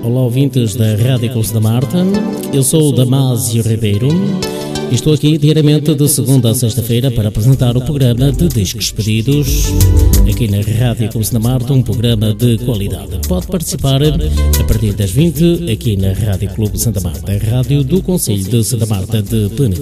Olá, ouvintes da Rádio Clube Santa Marta. Eu sou o Damásio Ribeiro e estou aqui diariamente de segunda a sexta-feira para apresentar o programa de Discos Pedidos aqui na Rádio Clube Santa Marta, um programa de qualidade. Pode participar a partir das 20 aqui na Rádio Clube Santa Marta, a rádio do Concelho de Santa Marta de Penedelo.